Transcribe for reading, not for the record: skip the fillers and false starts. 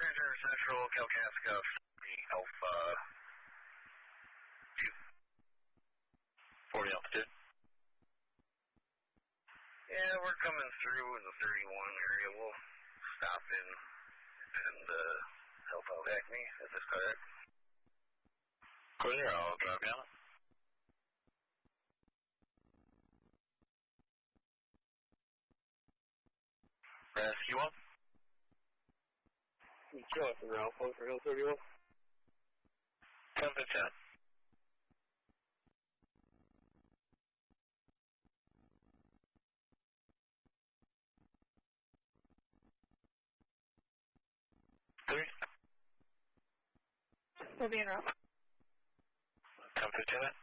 Center Central, Kalkaska, Alpha 2. 40 altitude. Yeah, we're coming through in the 31 area. We'll stop in and help out Acme. Is this correct? Clear, I'll drive down it. Rescue 1. Jonathan Ralph, 1 for Hill 31. 10 to 10. Three. We'll be in route. 10 to 10.